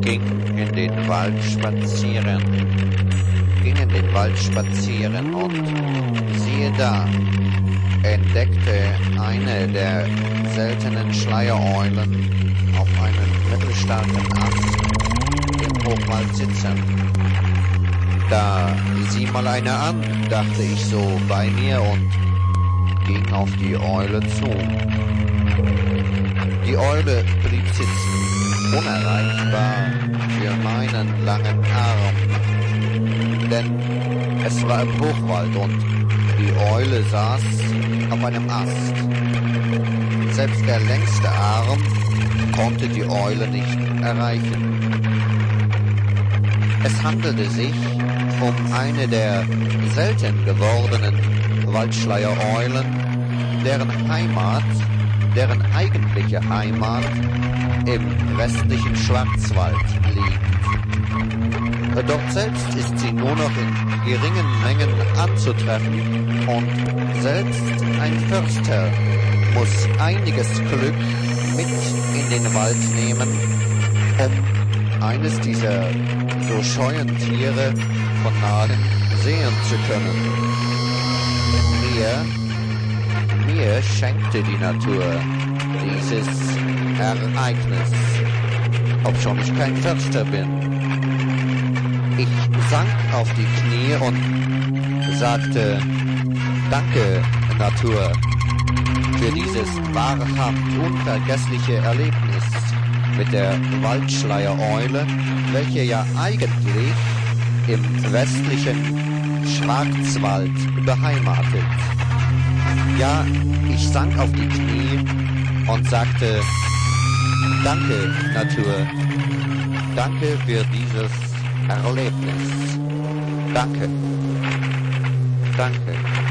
ging in den Wald spazieren und siehe da, entdeckte eine der seltenen Schleiereulen auf einem mittelstarken Ast im Hochwald sitzen. Da sieh mal eine an, dachte ich so bei mir und ging auf die Eule zu. Die Eule blieb sitzen, unerreichbar für meinen langen Arm, denn es war im Hochwald und die Eule saß auf einem Ast. Selbst der längste Arm konnte die Eule nicht erreichen. Es handelte sich um eine der selten gewordenen Waldschleiereulen, deren eigentliche Heimat im westlichen Schwarzwald liegt. Dort selbst ist sie nur noch in geringen Mengen anzutreffen und selbst ein Förster muss einiges Glück mit in den Wald nehmen, um eines dieser so scheuen Tiere von nahen sehen zu können. Mir schenkte die Natur dieses Ereignis, obschon ich kein Förster bin. Ich sank auf die Knie und sagte, danke, Natur, für dieses wahrhaft unvergessliche Erlebnis mit der Waldschleiereule, welche ja eigentlich im westlichen Schwarzwald beheimatet. Ja, ich sank auf die Knie und sagte, danke, Natur, danke für dieses Erlebnis. Danke.